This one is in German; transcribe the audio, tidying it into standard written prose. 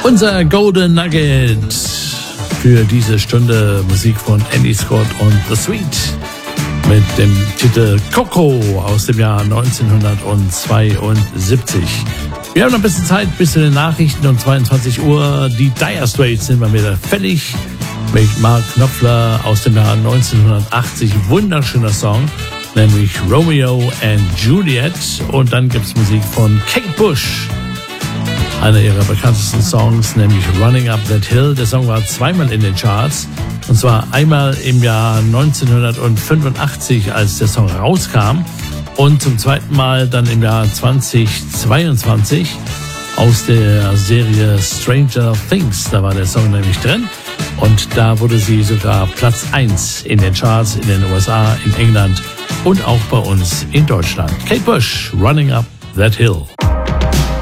Unser Golden Nugget für diese Stunde, Musik von Andy Scott und The Sweet mit dem Titel Coco aus dem Jahr 1972. Wir haben noch ein bisschen Zeit bis zu den Nachrichten um 22 Uhr. Die Dire Straits sind wir wieder fällig mit Mark Knopfler aus dem Jahr 1980. Wunderschöner Song, nämlich Romeo and Juliet. Und dann gibt es Musik von Kate Bush. Einer ihrer bekanntesten Songs, nämlich Running Up That Hill. Der Song war zweimal in den Charts. Und zwar einmal im Jahr 1985, als der Song rauskam. Und zum zweiten Mal dann im Jahr 2022 aus der Serie Stranger Things. Da war der Song nämlich drin. Und da wurde sie sogar Platz 1 in den Charts in den USA, in England und auch bei uns in Deutschland. Kate Bush, Running Up That Hill.